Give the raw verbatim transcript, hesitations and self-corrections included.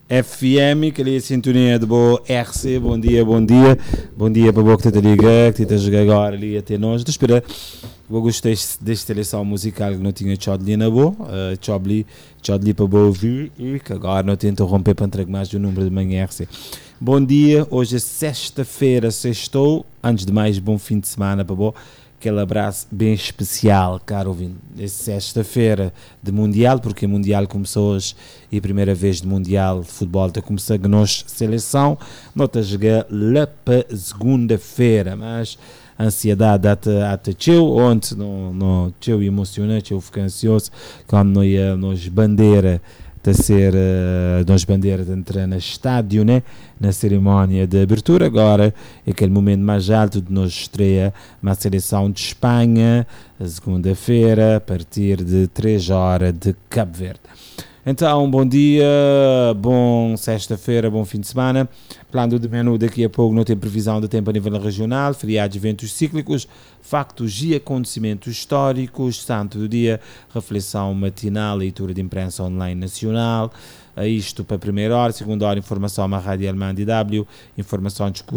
F M, que ali é a sintonia de boa R C, bom dia, bom dia, bom dia para boa que te liga, que te a jogar agora ali até nós. Estou espera, eu gostei desta seleção musical que não tinha Chodli na boa, uh, Chodli, Chodli para boa ouvir e que agora não te interromper para entregar mais de um número de manhã R C. Bom dia, hoje é sexta-feira, sextou, antes de mais, bom fim de semana para boa. Aquele abraço bem especial, caro ouvinte. É sexta-feira de Mundial, porque o Mundial começou hoje e a primeira vez de Mundial de Futebol está começando a nossa seleção. Não está a jogar lá para segunda-feira, mas a ansiedade até até teu, ontem não, não teu emocionante, eu fiquei ansioso quando nós, nós bandeira a ser uh, nós bandeira de entrar no estádio, né? Na cerimónia de abertura. Agora é aquele momento mais alto de nos estreia uma seleção de Espanha, a segunda-feira, a partir de três horas de Cabo Verde. Então, bom dia, bom sexta-feira, bom fim de semana. Plano de menu daqui a pouco, não tem previsão de tempo a nível regional, feriados, eventos cíclicos, factos e acontecimentos históricos, santo do dia, reflexão matinal, leitura de imprensa online nacional. Isto para a primeira hora, segunda hora, informação à Rádio Alemã D W, informação de